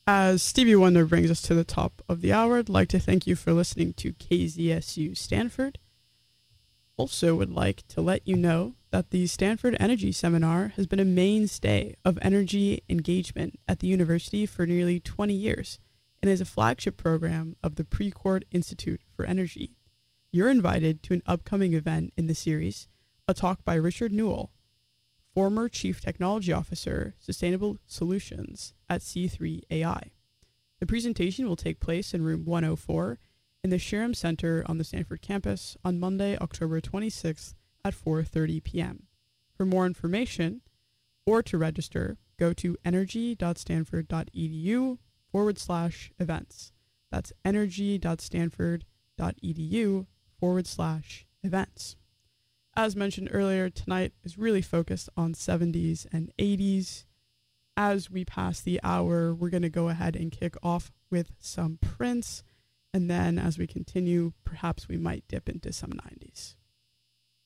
As Stevie Wonder brings us to the top of the hour, I'd like to thank you for listening to KZSU Stanford. Also would like to let you know that the Stanford Energy Seminar has been a mainstay of energy engagement at the university for nearly 20 years and is a flagship program of the Precourt Institute for Energy. You're invited to an upcoming event in the series, a talk by Richard Newell, former Chief Technology Officer, Sustainable Solutions at C3AI. The presentation will take place in room 104 in the Sherham Center on the Stanford campus on Monday, October 26th at 4:30 p.m. For more information or to register, go to energy.stanford.edu/events. That's energy.stanford.edu/events. As mentioned earlier, tonight is really focused on 70s and 80s. As we pass the hour, we're going to go ahead and kick off with some Prince. And then as we continue, perhaps we might dip into some 90s.